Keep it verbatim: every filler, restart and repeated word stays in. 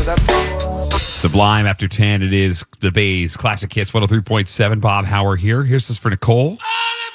that's Sublime after ten. It is the Bay's Classic Hits one oh three point seven. Bob Hauer here. Here's this for Nicole.